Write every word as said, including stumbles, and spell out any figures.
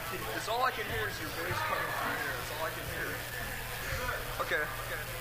It's all I can hear is your bass coming through here. It's all I can hear. Okay. Okay.